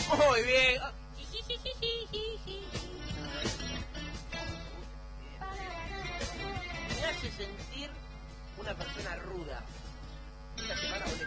Muy bien. Me hace sentir una persona ruda. Esta semana volé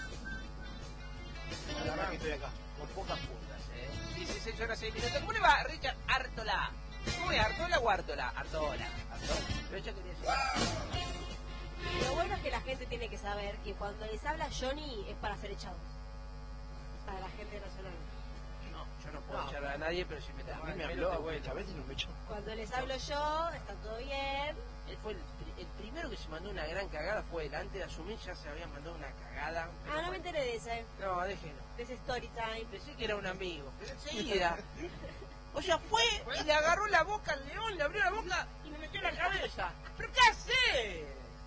con la que estoy acá, con pocas puntas, 16 horas 6 minutos. ¿Cómo le va, Richard Artola? ¿Cómo es, Artola o Artola? Artola. Pero ella quería decir. Lo bueno es que la gente tiene que saber que cuando les habla Johnny es para ser echados. Para la gente nacional. No, yo no puedo echar a nadie, pero si me A mí me habló muchas veces y no me echó. Cuando les hablo yo, está todo bien. Él fue el primero que se mandó una gran cagada, fue él. Antes de asumir ya se había mandado una cagada. No me enteré de ese. No, déjelo. De ese story time. Pensé que era un amigo, pero enseguida. O sea, fue y le agarró la boca al león, le abrió la boca y me metió en la cabeza. ¿Pero qué hace?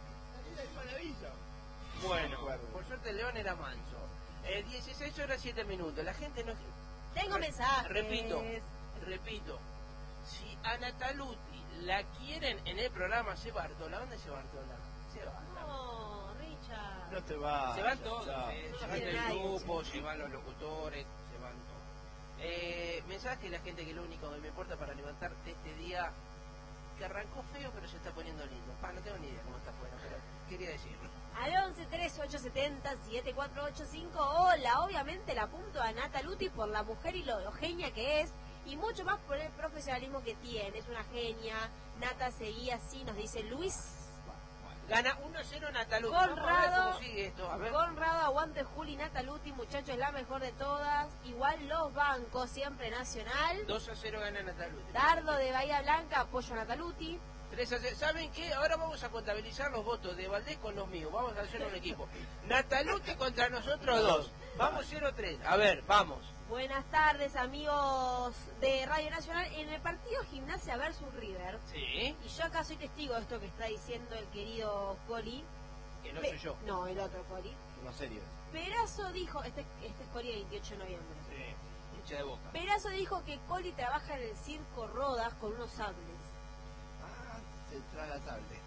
Bueno, por suerte el león era manso. 16 horas 7 minutos. La gente no... Tengo mensajes. Repito. Si a Nataluti la quieren en el programa, se Bartola. ¿Dónde se Bartola? Se va. No, Richard. No te va. Se van todos. No. Se van el grupo, se van los locutores, se van todos. Mensaje de la gente que lo único que me importa para levantar este día que arrancó feo pero se está poniendo lindo. No tengo ni idea cómo está afuera, pero quería decirlo. Al 11 3870 7485. Hola, obviamente la apunto a Nataluti por la mujer y lo genia que es, y mucho más por el profesionalismo que tiene. Es una genia. Nata, seguí así, nos dice Luis. Gana 1-0 Nataluti. Conrado, ¿cómo sigue esto? A ver. Conrado, aguante Juli. Nataluti, muchachos, la mejor de todas. Igual los bancos, siempre Nacional. 2-0 gana Nataluti. Dardo de Bahía Blanca, apoyo a Nataluti. 3-0. ¿Saben qué? Ahora vamos a contabilizar los votos de Valdés con los míos. Vamos a hacer un equipo. Nataluti contra nosotros dos. Vamos 0-3. A ver, vamos. Buenas tardes, amigos de Radio Nacional. En el partido Gimnasia versus River. Sí. Y yo acá soy testigo de esto que está diciendo el querido Coli. Que no soy yo. No, el otro Coli. No, serio. Perazo dijo, este es Coli de 28 de noviembre. Sí, hincha de Boca. Perazo dijo que Coli trabaja en el circo Rodas con unos sables. Ah, se traga sable.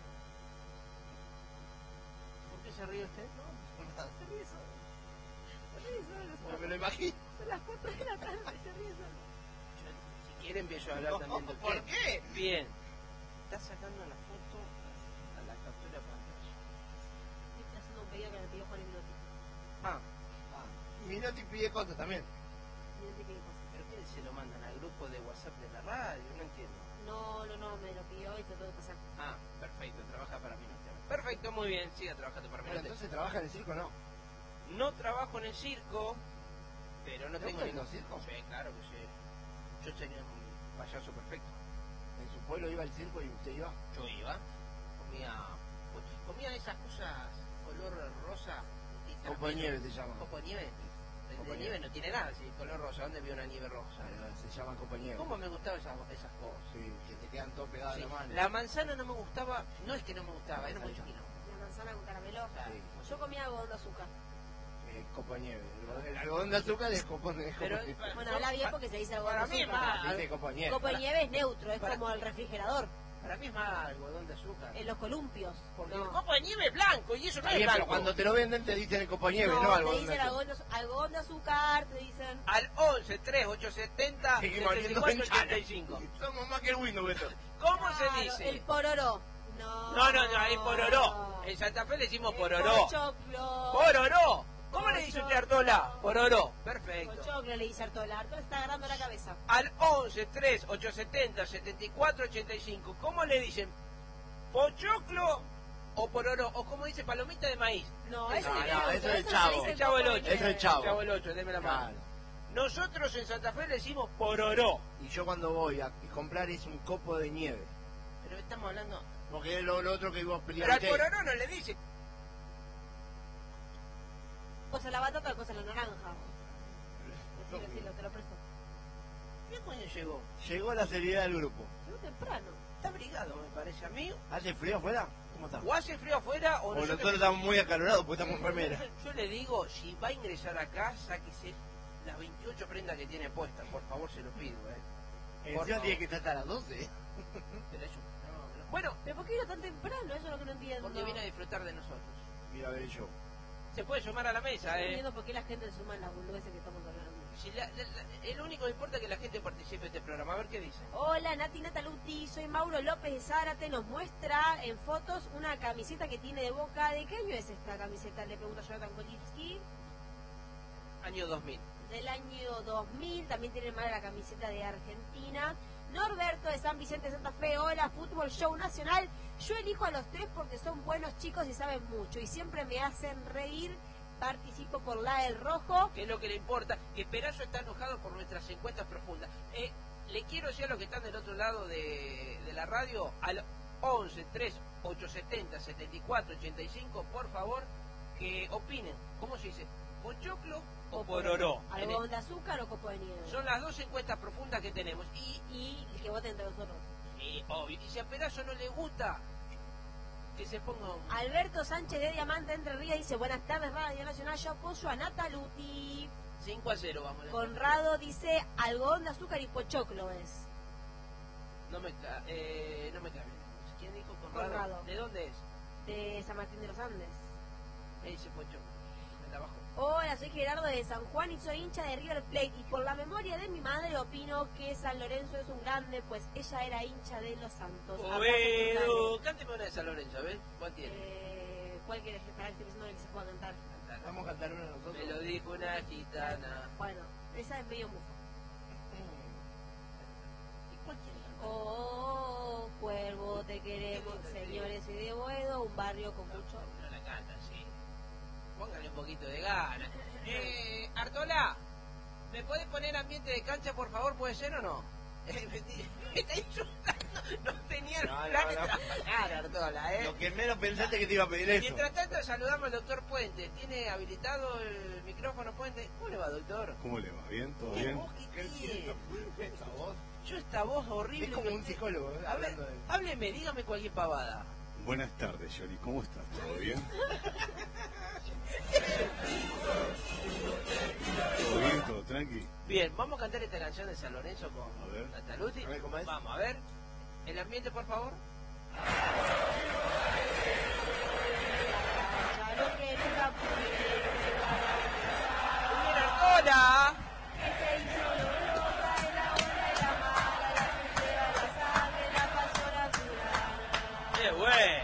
¿Por qué se ríe usted? Se ríe solo. Se ríe solo. No me lo imagino. Son las 4 de la tarde, se ríe solo. Si quiere empiezo a hablar también de usted. ¿Por qué? Bien. Está sacando la foto a la captura pantalla. Estoy haciendo un pedido que me pidió Juan Minotti. Ah, Minotti pide cosas también. Minotti qué cosa. ¿pero qué se lo mandan al grupo de WhatsApp de la radio? No entiendo. No, me lo pidió y trató de pasar. Ah, perfecto, trabaja para Minotti. Perfecto, muy bien, siga trabajando para Pero Minotti. entonces trabaja en el circo, ¿no? No trabajo en el circo, pero no ¿Te tengo gustan ningún los circos? Sí, claro que sí. Yo sería un payaso perfecto. En su pueblo iba al circo y usted iba. Yo iba, comía esas cosas color rosa. Copo de nieve se llama. Copo de nieve. El Copo de de nieve nieve. no tiene nada, sí, color rosa. ¿Dónde vio una nieve rosa? Se llama copo de nieve. ¿Cómo me gustaban esas cosas? Sí, que te quedan todo pegado Sí. a la mano. La manzana no me gustaba, no es que no me gustaba, era muy chiquito. La manzana con caramelo. Sí. Yo comía algodón de azúcar. Copo de nieve. El algodón de azúcar es copo de Pero, nieve. Bueno, habla bien porque se dice algodón para de mí azúcar. más. Dice copo de nieve. Copo de nieve es neutro, es para- como el refrigerador. Para mí es más algodón de azúcar. En los columpios. Porque No. el copo de nieve es blanco y eso no Está es bien, blanco. pero cuando te lo venden te dicen el copo de nieve, no, te algodón de dicen azúcar. algodón de azúcar, te dicen... Al 11 3 870 Seguimos abriendo 74 ventanas. 85. Somos más que el Windows, esto. ¿Cómo Claro, se dice? El pororó. No, No, ahí pororó. En Santa Fe le decimos pororó. Pochoclo. ¡Pororó! ¿Cómo le dice usted Pochoclo. Artola? Pororó. Perfecto. Pochoclo le dice Artola. Artola está agarrando la cabeza. Al 11 3 870 74 85. ¿Cómo le dicen? ¿Pochoclo o pororó? O como dice palomita de maíz. No, eso No, es no, neutro, eso es el se chavo. dice El chavo del copo de 8. Eso es el nieve. chavo. El chavo del 8, deme la mano. Claro. Nosotros en Santa Fe le decimos pororó. Y yo cuando voy a comprar es un copo de nieve. Pero estamos hablando... Porque es lo otro que vos Pero al peleaste. pororó no le dice... Cosa la batata, cosa la naranja. Decilo, te lo presto. ¿Qué coño llegó? Llegó la seriedad del grupo. Muy temprano. Está abrigado, me parece a mí. ¿Hace frío afuera? ¿Cómo está? O hace frío afuera o O nosotros estamos muy acalorados porque estamos en remera. Yo le digo, si va a ingresar acá, sáquese las 28 prendas que tiene puestas. Por favor, se lo pido, Por Encima favor. tiene que estar hasta las 12. Pero eso- no. Bueno, ¿Pero por qué iba tan temprano? Eso es lo que no entiendo. porque viene a disfrutar de nosotros. Mira a ver el show. Se puede sumar a la mesa, No entiendo por qué la gente se suma en las boludeces que estamos hablando. Si el único que importa es que la gente participe en este programa. A ver qué dice. Hola Nati Nataluti, soy Mauro López de Zárate. Nos muestra en fotos una camiseta que tiene de Boca. ¿De qué año es esta camiseta? Le pregunto a Jonathan Kolitsky. Año 2000. Del año 2000. También tiene más la camiseta de Argentina. Norberto de San Vicente de Santa Fe. Hola, Fútbol Show Nacional. Yo elijo a los tres porque son buenos chicos y saben mucho. Y siempre me hacen reír. Participo por la del rojo. Que es lo que le importa. Que Perazo está enojado por nuestras encuestas profundas. Le quiero decir a los que están del otro lado de la radio, al 11 3 870 74 85, por favor, que opinen. ¿Cómo se dice? ¿Pochoclo o pororó? ¿Algodón de azúcar o copo de nieve? Son las dos encuestas profundas que tenemos. Y el que voten entre nosotros. Obvio. Y si a Perazo no le gusta, que se ponga un... Alberto Sánchez de Diamante Entre Ríos dice: buenas tardes Radio Nacional, yo apoyo a Nataluti. 5-0 vamos. Conrado dice: algodón de azúcar y pochoclo es. No me cabe. ¿Quién dijo Conrado? ¿De dónde es? De San Martín de los Andes. Ahí dice pochoclo. De abajo. Hola, soy Gerardo de San Juan y soy hincha de River Plate. Y por la memoria de mi madre opino que San Lorenzo es un grande, pues ella era hincha de los Santos. Bueno, cánteme una de San Lorenzo, a ver, ¿cuál tiene? ¿Cuál quieres que estoy pensando que se pueda cantar? Vamos a cantar una nosotros. Me lo dijo una gitana. Bueno, esa es medio mufa. ¿Y cuál quiere cantar? Oh, cuervo, te queremos, señores, soy de Boedo, un barrio con mucho... No la canta, sí. Póngale un poquito de gana. Artola, ¿me puedes poner ambiente de cancha, por favor? ¿Puede ser o no? Me está insultando. No tenía el plan de trabajar, Artola, Lo que menos pensaste que te iba a pedir eso. Mientras tanto, saludamos al doctor Puente. ¿Tiene habilitado el micrófono, Puente? ¿Cómo le va, doctor? ¿Cómo le va? ¿Bien? ¿Todo ¿Qué bien? voz que tiene? Esa voz. Yo esta voz horrible... Es como un psicólogo, A ver, hablando de... hábleme, dígame cualquier pavada. Buenas tardes, Yoli. ¿Cómo estás? ¿Todo bien? ¿Todo bien? ¿Todo tranqui? Bien, vamos a cantar esta canción de San Lorenzo con A ver. Nataluti. A ver cómo es. Vamos, a ver. El ambiente, por favor. ¡Bien, Artola! ¡Qué bueno!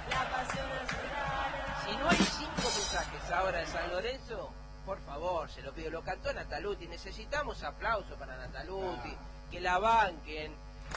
Si no hay 5 mensajes ahora de San Lorenzo, por favor, se lo pido. Lo cantó Nataluti. Necesitamos aplauso para Nataluti. Que la banquen.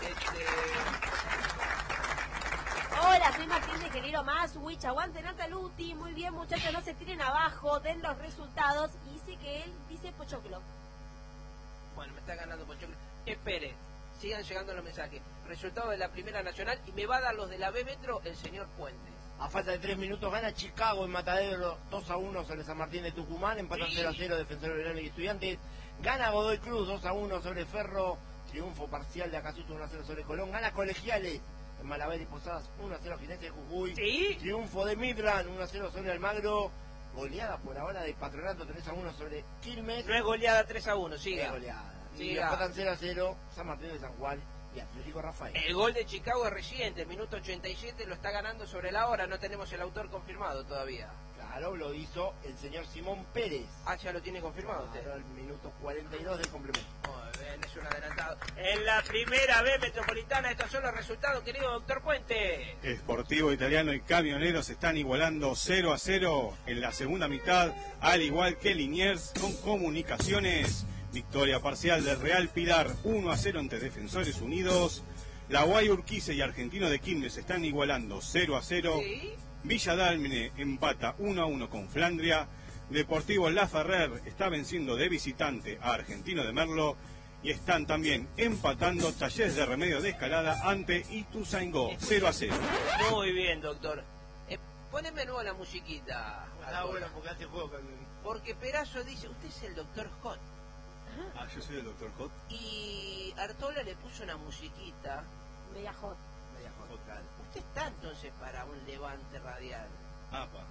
Hola, soy Martín de Querido Maswich. Aguante Nataluti. Muy bien, muchachos, no se tiren abajo. Den los resultados. Y dice que él dice pochoclo. Bueno, me está ganando Pochoclo. Espere, sigan llegando los mensajes. Resultado de la Primera Nacional y me va a dar los de la B Metro el señor Puentes. A falta de 3 minutos gana Chicago en Matadero 2-1 sobre San Martín de Tucumán. Empatan 0-0 Defensor Belgrano y Estudiantes. Gana Godoy Cruz 2-1 sobre Ferro. Triunfo parcial de Acasuso 1-0 sobre Colón. Gana Colegiales en Malaver y Posadas 1-0 Ginés de Jujuy. ¿Sí? Triunfo de Midland 1-0 sobre Almagro. Goleada por ahora de Patronato 3-1 sobre Quilmes. No es goleada 3-1, siga. Es goleada. Y Siga. empatan 0-0 San Martín de San Juan y Atlético Rafael. El gol de Chicago es reciente, el minuto 87 lo está ganando sobre la hora, no tenemos el autor confirmado todavía. Claro, lo hizo el señor Simón Pérez. Ah, ya lo tiene confirmado usted. Claro, el minuto 42 del complemento. Muy bien, es un adelantado. En la Primera B Metropolitana, estos son los resultados, querido doctor Puente. Sportivo Italiano y Camioneros están igualando 0-0 en la segunda mitad, al igual que Liniers con Comunicaciones. Victoria parcial del Real Pilar 1-0 ante Defensores Unidos. La Guay Urquiza y Argentino de Quilmes están igualando 0-0. ¿Sí? Villa Dálmine empata 1-1 con Flandria. Deportivo La Ferrer está venciendo de visitante a Argentino de Merlo. Y están también empatando Talleres de Remedio de Escalada ante Ituzaingó 0-0. Muy bien, doctor. Poneme nuevo la musiquita. Ah, bueno, porque hace juego con... Porque Perazo dice, usted es el doctor Hot. Ah, yo soy el doctor Hot. Y Artola le puso una musiquita. Media hot. Media juego, claro. Usted está entonces para un levante radial. Apa.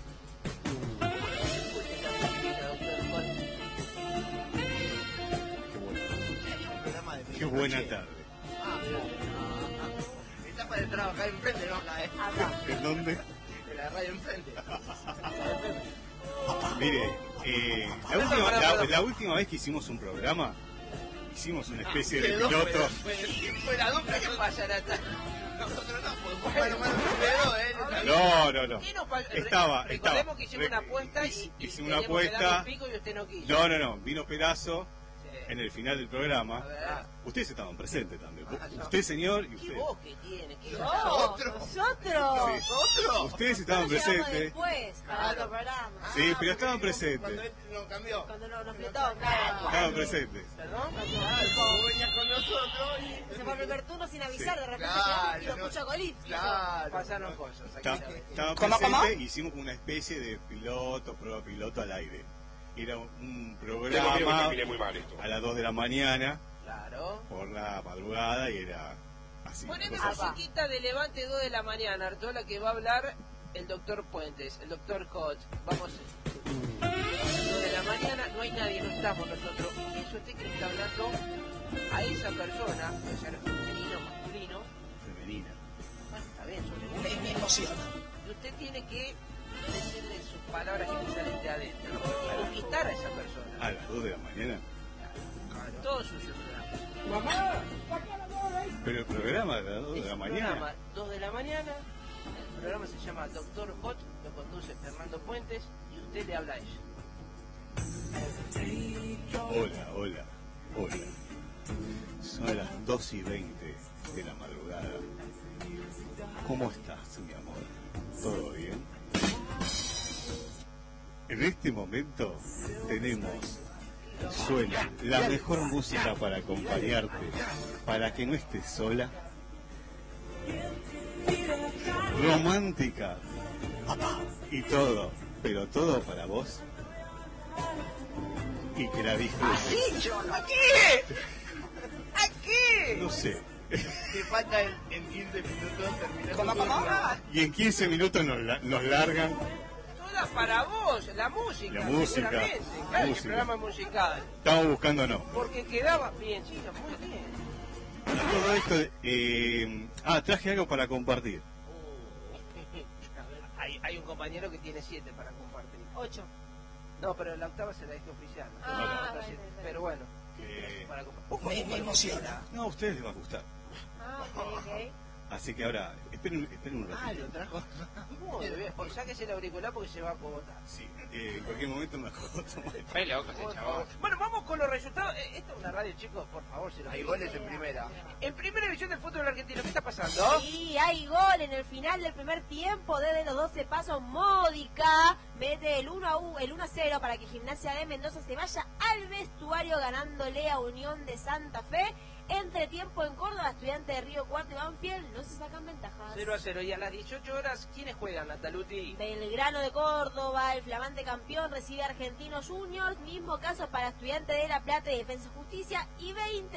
Escuche la musiquita, doctor Hot. Programa de Qué buena tarde. Está para trabajar enfrente, ¿no? Acá, Acá. ¿En dónde? de la radio enfrente. Mire, La última vez que hicimos un programa, hicimos una especie de piloto. Fue la dupla. ¿Qué pasa, Nata? Nosotros no podemos jugar No. ¿Qué nos pasó? Estaba. Recordemos que hicimos una apuesta y hicimos una apuesta. Pico y usted no quiso. No. Vino Perazo en el final del programa. Ustedes estaban presentes también. Usted, señor, y ¿Qué usted. voz que tiene? ¿Qué nosotros. Ustedes estaban presentes. Después, para otro programa. Sí, pero estaban Cuando presentes. él lo cambió. Cuando nos fletó, claro. Estaban presentes. ¿Perdón? Como venía con nosotros y... Se fue el primer turno sin avisar, de repente Claro, y lo escucha Colín. Claro. Pasaron cosas. Estaban presentes y hicimos una especie de prueba piloto al aire. Era un programa a las 2 de la mañana, Claro. por la madrugada, y era así. Poneme cosas así. musiquita de Levante 2 de la mañana, Artola, que va a hablar el doctor Puentes, el doctor Koch. Vamos. 2 de la mañana, no hay nadie, no estamos nosotros. Eso usted que le está hablando a esa persona, puede ser femenino, masculino. Femenina. Bueno, está bien, me emociona. Y usted tiene que decirle sus palabras que le salen de adentro, conquistar a esa persona. A las 2 de la mañana. Todo suyo. Pero el programa a las 2 de la Programa mañana. 2 de la mañana. El programa se llama Doctor Hot, lo conduce Fernando Puentes y usted le habla a ella. Hola. Son las 2:20 de la madrugada. ¿Cómo estás, mi amor? ¿Todo bien? En este momento suena la mejor música para acompañarte, para que no estés sola, romántica y todo, pero todo para vos, y que la disfrutes. ¿Aquí? No sé. Te falta en 15 minutos terminar. ¿Cómo? Y en 15 minutos nos largan. Toda para vos, la música. La música, seguramente. Claro, música. el programa musical. Estamos buscando no. Porque quedaba bien, chica, muy bien. Todo esto traje algo para compartir. Hay un compañero que tiene 7 para compartir. 8. No, pero la octava se la dejé oficial. Bueno. Pero bueno. Para compartir. Me emociona. No, a ustedes les va a gustar. Ok. Así que ahora, esperen un ratito. Lo trajo. Muy bien. Sáquese el auricular porque se va a agotar. Sí, en cualquier momento me acuerdo. Bueno, vamos con los resultados. Esto es una radio, chicos, por favor. Se lo Hay pido. goles en primera. En primera división del fútbol argentino, ¿qué está pasando? Sí, hay gol en el final del primer tiempo. Desde los 12 pasos, Módica mete el 1-0 para que Gimnasia de Mendoza se vaya al vestuario ganándole a Unión de Santa Fe. Entre tiempo en Córdoba, Estudiantes de Río Cuarto y Banfield no se sacan ventajas. 0-0. Y a las 18 horas, ¿quiénes juegan, Nataluti? Belgrano de Córdoba, el flamante campeón, recibe a Argentinos Juniors. Mismo caso para Estudiantes de La Plata y Defensa y Justicia. Y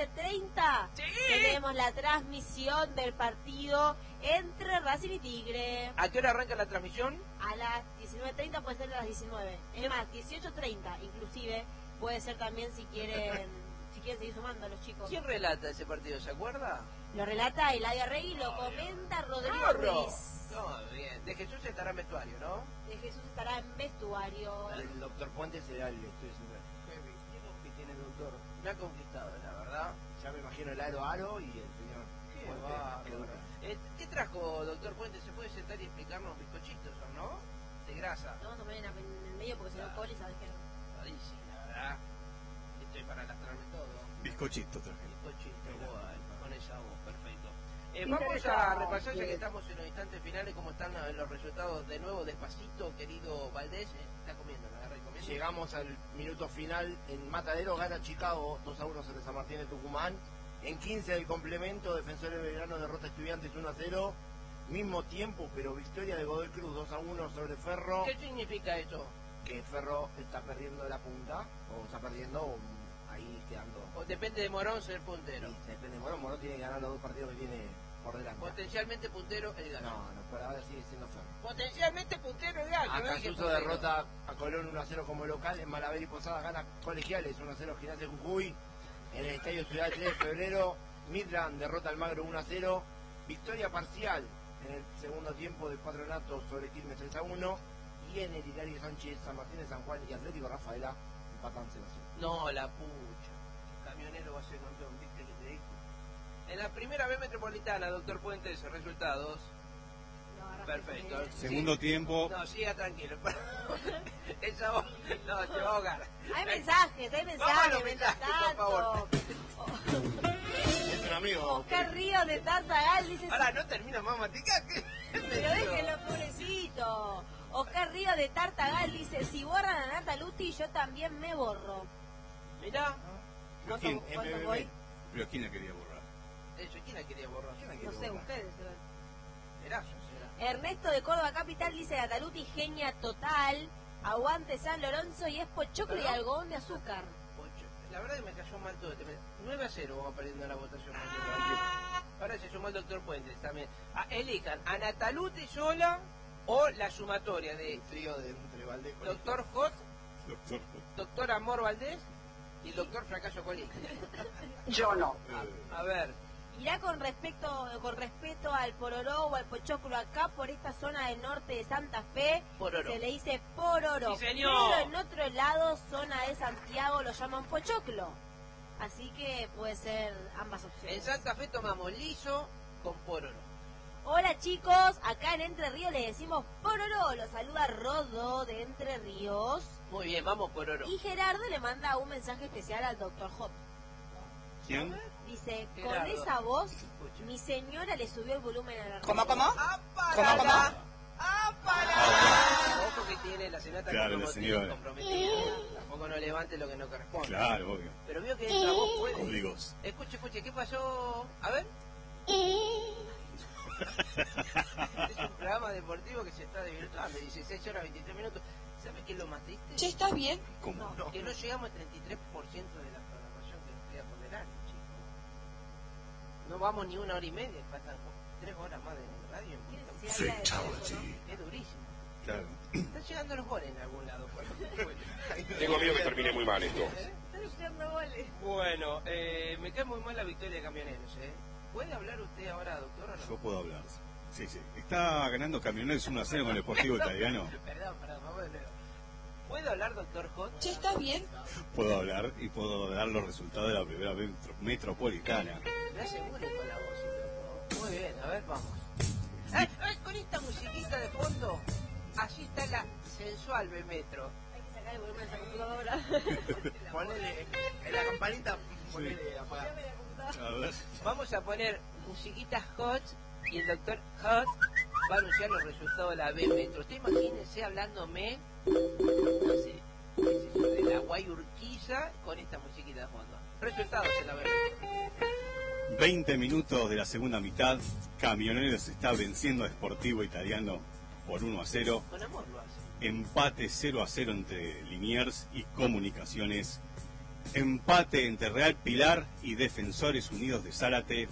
20:30 ¡Sí! tenemos la transmisión del partido entre Racing y Tigre. ¿A qué hora arranca la transmisión? A las 19:30, puede ser a las 19. Es más, 18:30 inclusive. Puede ser también si quieren seguir sumando a los chicos. ¿Quién relata ese partido? ¿Se acuerda? Lo relata Eladia Rey y lo comenta Rodrigo ¡Corro! Ruiz. No, bien. De Jesús estará en vestuario, ¿no? De Jesús estará en vestuario. El doctor Puentes será el estudio central. Qué voz que tiene el doctor. Me ha conquistado, la verdad. Ya me imagino el aro y el señor. Qué Puentes, bárbaro. qué duro. ¿Qué trajo, doctor Puente? ¿Se puede sentar y explicarnos bizcochitos o no? De grasa. Lo vamos a poner en el medio porque si no Coli sabes que no. Sí, la verdad. Estoy para lastrarme todo. Bizcochito traje. Bizcochito, bueno, con esa voz, perfecto. Vamos a repasar, ya que estamos en los instantes finales, cómo están los resultados de nuevo. Despacito, querido Valdés. Está comiendo, la agarra y comiendo. Llegamos al minuto final en Matadero, gana Chicago 2-1 sobre San Martín de Tucumán. En 15 del complemento, Defensores de Belgrano derrota a Estudiantes 1-0. Mismo tiempo, pero victoria de Godoy Cruz 2-1 sobre Ferro. ¿Qué significa eso? Que Ferro está perdiendo la punta, o está perdiendo, o ahí quedando. O depende de Morón ser puntero. Sí, depende de Morón. Morón tiene que ganar los 2 partidos que tiene por delante. Potencialmente puntero el Gallo. No, por ahora sigue siendo Ferro. Potencialmente puntero el Gallo. Acá no dije Suso puntero. derrota a Colón 1-0 como local. En Malaver y Posadas gana Colegiales 1-0 Gimnasia Jujuy. En el Estadio Ciudad 3 de febrero, Midland derrota al Magro 1-0. Victoria parcial en el segundo tiempo de Patronato sobre Quilmes 3-1. tiene Hilario Sánchez, San Martín de San Juan y Atlético Rafaela empatan 0-0. No, la pucha. Camionero va a ser campeón, ¿viste que te dijo? En la primera B metropolitana, doctor Puentes, resultados. Perfecto. Segundo tiempo. No, siga tranquilo. Esa voz, no, te va a ahogar. Hay mensajes, Vamos a los mientras mensajes, por favor. Es un amigo. Oscar Ríos de Tartagal dice... Ahora, no termina más matica. Pero déjenlo, pobrecito. Oscar Ríos de Tartagal dice, si borran a Nataluti, yo también me borro. Mirá. ¿Quién? ¿Cuánto voy? ¿Pero quién la quería borrar? Eso, ¿quién la quería borrar? No sé, ustedes. Erazo, será. Ernesto de Córdoba Capital dice, Nataluti, genia total. Aguante San Lorenzo y es pochoclo y algodón de azúcar. La verdad que me cayó mal todo. 9-0 vamos perdiendo la votación. Ahora se sumó el doctor Puentes también. Elijan a Nataluti sola o la sumatoria de Trío de entre Valdés. doctor Hot, Doctor. doctor Amor Valdés y doctor Fracaso Colín. Yo no. A ver, Irá con respeto al pororó o al pochoclo acá por esta zona del norte de Santa Fe. Pororó. Se le dice pororó. Sí, señor. Pero en otro lado, zona de Santiago, lo llaman pochoclo. Así que puede ser ambas en opciones. Santa Fe tomamos liso con pororo. Hola chicos, acá en Entre Ríos le decimos pororó. Lo saluda Rodo de Entre Ríos. Muy bien, vamos pororo. Y Gerardo le manda un mensaje especial al doctor Hot. ¿Quién? Dice, con Gerardo. esa voz, mi señora le subió el volumen a la radio. ¿Cómo? ¡Apalala! ¡Apalala! Ojo que tiene la senata Claro, la señora. comprometida. Tampoco no levante lo que no corresponde. Claro, obvio. Pero vio que esa voz puede. Códigos. Escuche, ¿qué pasó? A ver. Es un programa deportivo que se está divirtiendo, 16 horas 23 minutos. ¿Sabe qué es lo más triste? Che, ¿estás bien? ¿Cómo? Que no llegamos al 33% de la programación que nos queda por delante, chicos. No vamos ni una hora y media, faltan 3 horas más de radio. Se habla de teléfono. Es durísimo. Claro. Están llegando los goles en algún lado. Tengo miedo que termine muy mal esto. Están llegando goles. Bueno, me cae muy mal la victoria de Camioneros, ¿eh? ¿Puede hablar usted ahora, doctor, o no? Yo puedo hablar. Sí, sí. Está ganando Camioneros 1-0 con el Deportivo Italiano. Perdón, vamos de nuevo. ¿Puede hablar, doctor Hot? Che, ¿estás bien? Puedo hablar y puedo dar los resultados de la primera vez metropolitana. Me asegure con la voz, ¿no? Muy bien, a ver, vamos. Con esta musiquita de fondo, allí está la sensual B-Metro. Hay que sacar el volumen de esa computadora. Ponele en la campanita, ponele apagar. A ver. Vamos a poner musiquita hot y el doctor Hot va a anunciar los resultados de la B-Metro. Usted imagínese hablándome, no sé, de la Guayurquiza con esta musiquita de fondo. Resultados en la B-Metro. 20 minutos de la segunda mitad. Camioneros está venciendo a Sportivo Italiano por 1-0. Con amor lo hace. Empate 0-0 entre Liniers y Comunicaciones. Empate entre Real Pilar y Defensores Unidos de Zárate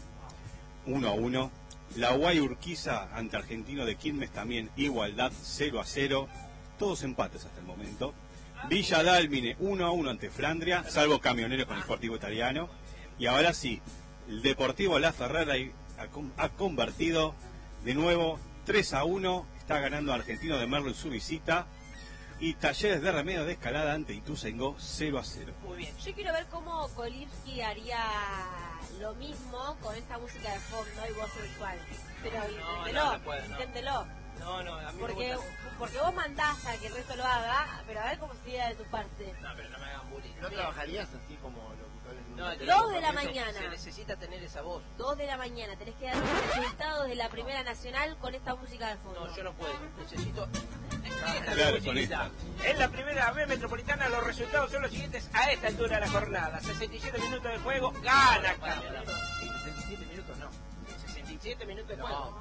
1-1. La Guay Urquiza ante Argentino de Quilmes también igualdad 0-0. Todos empates hasta el momento. Villa Dálmine 1-1 ante Flandria, salvo Camioneros con el Sportivo Italiano. Y ahora sí, el Deportivo La Ferrara ha convertido de nuevo 3-1. Está ganando Argentino de Merlo en su visita. Y Talleres de Remedios de Escalada ante Ituzaingó 0-0. Muy bien. Yo quiero ver cómo Kolirski haría lo mismo con esta música de fondo y voz sensual. Pero inténtelo, no puede, no. inténtelo. No, a mí Porque, me gusta. porque vos mandás a que el resto lo haga, pero a ver cómo sería de tu parte. No, pero no me hagan bullying. ¿No trabajarías así como locutores? No, te Dos digo, de la porque mañana. Se necesita tener esa voz. 2 de la mañana, tenés que dar los resultados de la Primera Nacional con esta música de fondo. No, yo no puedo. Necesito. Claro, con esta. En la primera B metropolitana los resultados son los siguientes a esta altura de la jornada. 67 minutos de juego, gana Camioneros. 67 minutos no. 67 minutos de juego.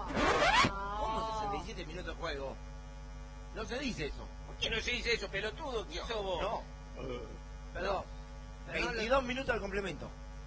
¿Cómo 67 minutos de juego? No se dice eso. ¿Por qué no se dice eso, pelotudo? ¿Qué sos vos? No. Perdón. 22 minutos al complemento.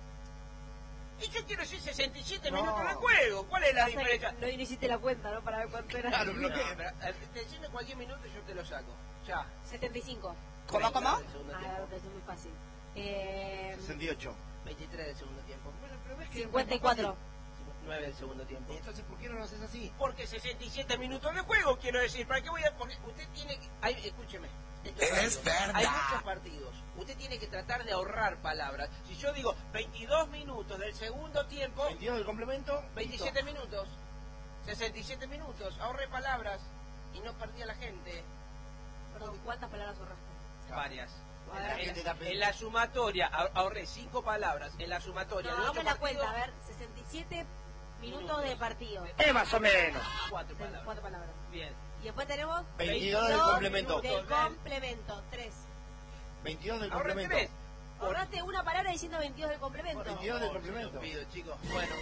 Y yo quiero decir 67 No. minutos de juego. ¿Cuál es la diferencia? No hiciste la cuenta, ¿no? Para ver cuánto era. Claro, No, bloquea. pero, decime cualquier minuto y yo te lo saco. Ya. 75. ¿Cómo? del segundo Ah, tiempo. eso es muy fácil. 68. 23 del segundo tiempo. Bueno, pero ves que 54. 9 del segundo tiempo. ¿Y entonces por qué no lo haces así? Porque 67 minutos de juego, quiero decir. ¿Para qué voy a...? Porque usted tiene que... escúcheme. Es verdad. Hay muchos partidos. Usted tiene que tratar de ahorrar palabras. Si yo digo 22 minutos del segundo tiempo... 22 del complemento. 27 minutos. 67 minutos. Ahorré palabras y no perdí a la gente. Perdón, ¿cuántas palabras ahorraste? Varias. La gente está En la sumatoria ahorré 5 palabras. En la sumatoria No, de 8 hagamos la partidos, cuenta, a ver, 67 minutos de partido. Más o menos. 4 palabras. 4 palabras. Bien. Y después tenemos 22 del complemento. del complemento, 3. 22 del Ahorré complemento. 3. Ahorraste una palabra diciendo 22 del complemento. 22 del complemento. Pido, chicos. Bueno.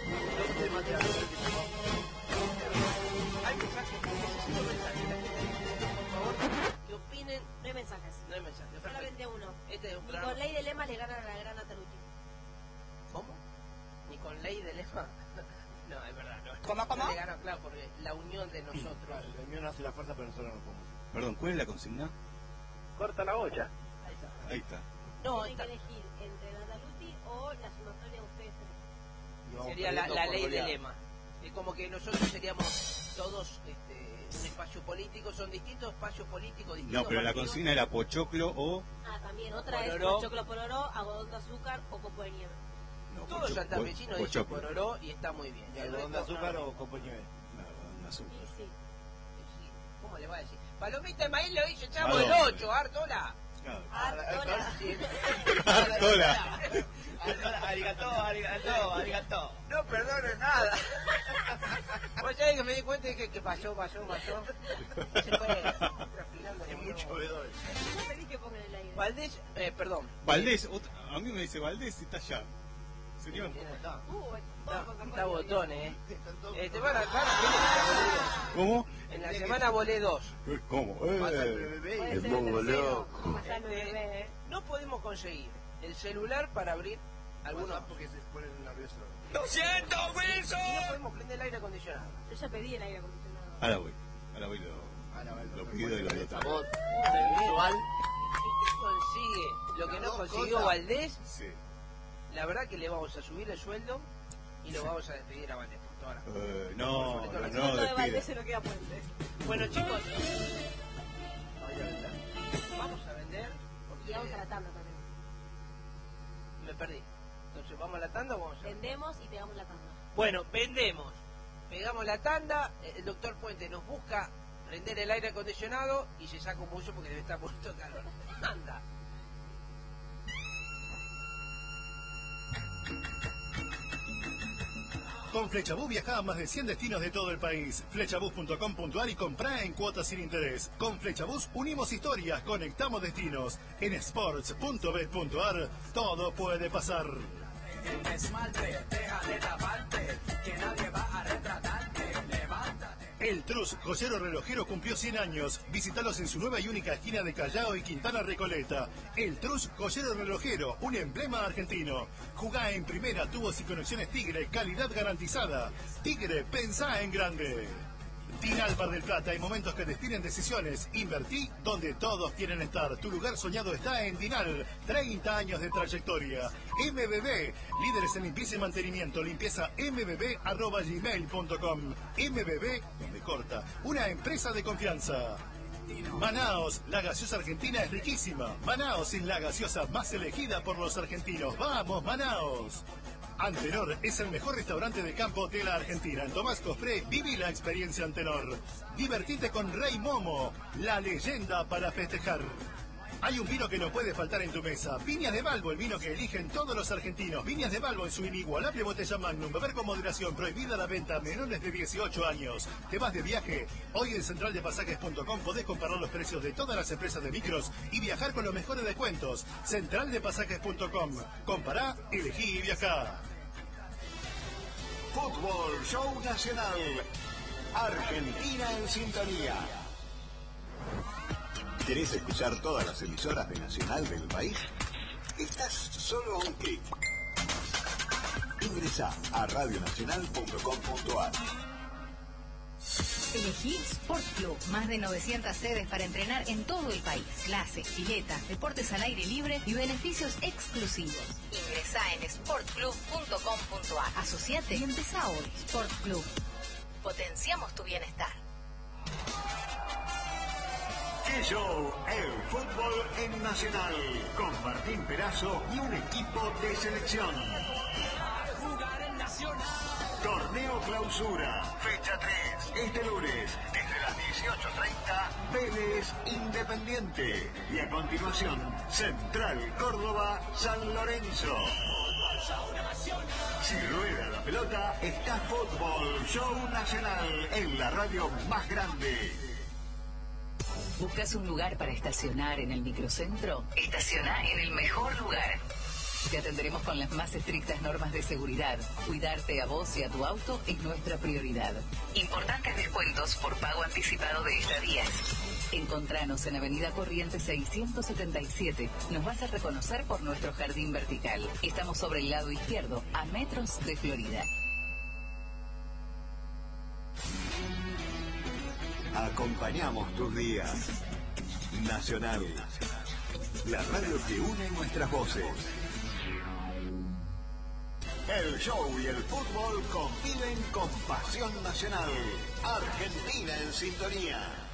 Hay mensajes. Necesito mensajes. La gente dice, por favor, que opinen. No hay mensajes. No hay mensajes. Perfecto. Solamente uno. Este es un Ni programa. con ley de lemas le ganan a la gran Nataluti. ¿Cómo? Ni con ley de lema. No, es verdad. No. ¿Cómo? No le ganan, claro, porque la unión de nosotros. La unión hace la fuerza, pero nosotros no podemos. Perdón, ¿cuál es la consigna? Corta la olla. Ahí está. Ahí está. No, Tienen que está. elegir entre Nataluti o la sumatoria de ustedes tres. Y vamos Sería la perdiendo por ley de goleada. lema. Es como que nosotros seríamos todos un espacio político, son distintos espacios políticos, distintos No, pero la partidos. consigna era pochoclo o... Ah, también. Otra Pororó. es choclo pororó, algodón de azúcar o copo de nieve. No, Todos santafesinos dicen pochoclo. pororó y está muy bien. ¿Y algodón de azúcar o copo de nieve? No, algodón de azúcar. Y sí. ¿Cómo le va a decir? Palomita de maíz lo hizo Chavo ¿A el dónde? 8, Artola. Claro. Artola. Artola. Arigató. No perdono nada. Vos sabés que me di cuenta y dije que pasó. Se fue respirando. Es mucho vedor. Yo pedí que pongan el aire. Valdés, perdón. Valdés, a mí me dice Valdés y está allá. Señor. Está. Está botón, te van a ¿Cómo? en la semana volé 2. ¿Cómo? Pasa el bebé Puede y ser el tercero. Pasando el bebé, No podemos conseguir el celular para abrir algunos. algunos porque se ponen nerviosos. ¡Lo siento, Y no Wilson! podemos prender el aire acondicionado. Yo ya pedí el aire acondicionado. Ahora voy, lo pido y lo doy. Sabor sensual. Si usted consigue lo que no Las dos consiguió cosas. Valdés, Sí. la verdad que le vamos a subir el sueldo y lo vamos a despedir a Valdés por todas las cosas. No, El no sueldo de Valdés despide. se lo queda puente. Bueno, chicos, vamos a vender porque Y vamos a la tanda también. me perdí. Entonces, ¿vamos a la tanda o vamos a Vendemos y pegamos la tanda. Bueno, vendemos. Pegamos la tanda, el doctor Puente nos busca prender el aire acondicionado y se saca un buzo porque debe estar mucho calor. Anda. Con Flechabús viaja a más de 100 destinos de todo el país. Flechabús.com.ar y comprá en cuotas sin interés. Con Flechabús unimos historias, conectamos destinos. En sports.bet.ar todo puede pasar. El esmalte, deja de taparte, que nadie va a retratarte. Levántate. El Trus, joyero relojero, cumplió 100 años. Visítalos en su nueva y única esquina de Callao y Quintana Recoleta. El Trus, joyero relojero, un emblema argentino. Jugá en primera, tubos y conexiones Tigre, calidad garantizada. Tigre, pensá en grande. Dinal Bar del Plata, hay momentos que definen decisiones. Invertí donde todos quieren estar. Tu lugar soñado está en Dinal. 30 años de trayectoria. MBB, líderes en limpieza y mantenimiento. Limpieza mbb@gmail.com. MBB, donde corta. Una empresa de confianza. Manaos, la gaseosa argentina es riquísima. Manaos es la gaseosa más elegida por los argentinos. ¡Vamos, Manaos! Antenor es el mejor restaurante de campo de la Argentina. En Tomás Cofré, viví la experiencia Antenor. Divertite con Rey Momo, la leyenda para festejar. Hay un vino que no puede faltar en tu mesa. Viñas de Balbo, el vino que eligen todos los argentinos. Viñas de Balbo en su inigualable botella Magnum. Beber con moderación, prohibida la venta a menores de 18 años. ¿Te vas de viaje? Hoy en centraldepasajes.com podés comparar los precios de todas las empresas de micros y viajar con los mejores descuentos. Centraldepasajes.com. Compará, elegí y viajá. Fútbol Show Nacional. Argentina en sintonía. ¿Querés escuchar todas las emisoras de Nacional del país? Estás solo a un clic. Ingresa a radionacional.com.ar. Elegí Sport Club. Más de 900 sedes para entrenar en todo el país. Clases, piletas, deportes al aire libre y beneficios exclusivos. Ingresá en sportclub.com.ar. Asociate y empezá hoy. Sport Club. Potenciamos tu bienestar. Show, el fútbol en Nacional, con Martín Perazo y un equipo de selección. Torneo Clausura, fecha 3, este lunes, desde las 18:30, Vélez Independiente. Y a continuación, Central Córdoba, San Lorenzo. Si rueda la pelota, está Fútbol Show Nacional en la radio más grande. ¿Buscas un lugar para estacionar en el microcentro? Estaciona en el mejor lugar. Te atenderemos con las más estrictas normas de seguridad. Cuidarte a vos y a tu auto es nuestra prioridad. Importantes descuentos por pago anticipado de estadías. Encontranos en Avenida Corrientes 677. Nos vas a reconocer por nuestro jardín vertical. Estamos sobre el lado izquierdo, a metros de Florida. Acompañamos tus días. Nacional, la radio que une nuestras voces. El show y el fútbol conviven con pasión nacional. Argentina en sintonía.